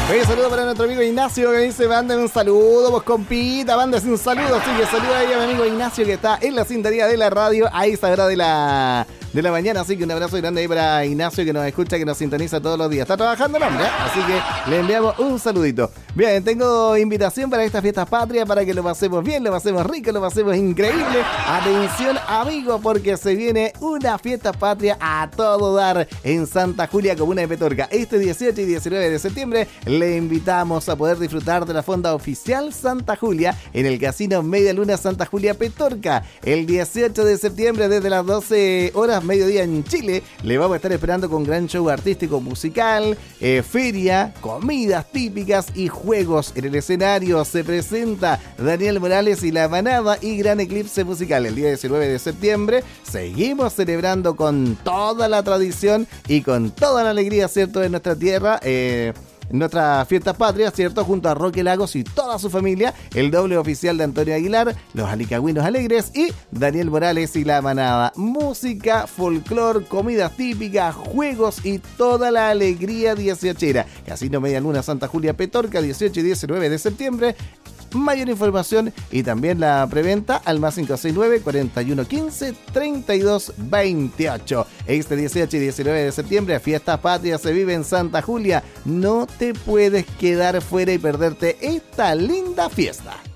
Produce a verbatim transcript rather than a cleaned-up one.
Oye, saludo para nuestro amigo Ignacio que dice, manden un saludo, pues compita, mándense un saludo. Así que saluda ahí a mi amigo Ignacio que está en la sintonía de la radio a esa hora de la, de la mañana. Así que un abrazo grande ahí para Ignacio que nos escucha, que nos sintoniza todos los días. Está trabajando el hombre, ¿eh? Así que le enviamos un saludito. Bien, tengo invitación para estas fiestas patrias para que lo pasemos bien, lo pasemos rico, lo pasemos increíble. Atención, amigos, porque se viene una fiesta patria a todo dar en Santa Julia, comuna de Petorca. Este dieciocho y diecinueve de septiembre le invitamos a poder disfrutar de la fonda oficial Santa Julia en el Casino Media Luna Santa Julia Petorca. El dieciocho de septiembre desde las doce horas mediodía en Chile le vamos a estar esperando con gran show artístico musical, eh, feria, comidas típicas y juegos. En el escenario se presenta Daniel Morales y La Manada y gran eclipse musical. El día diecinueve de septiembre seguimos celebrando con toda la tradición y con toda la alegría, ¿cierto?, de nuestra tierra, eh, nuestra fiesta patria, ¿cierto?, junto a Roque Lagos y toda su familia, el doble oficial de Antonio Aguilar, los Alicagüinos Alegres y Daniel Morales y La Manada. Música, folclor, comidas típicas, juegos y toda la alegría dieciochera. Casino Media Luna Santa Julia Petorca, dieciocho y diecinueve de septiembre. Mayor información y también la preventa al más cinco seis nueve, cuarenta y uno quince, treinta y dos veintiocho. Este dieciocho y diecinueve de septiembre, Fiesta Patria se vive en Santa Julia. No te puedes quedar fuera y perderte esta linda fiesta.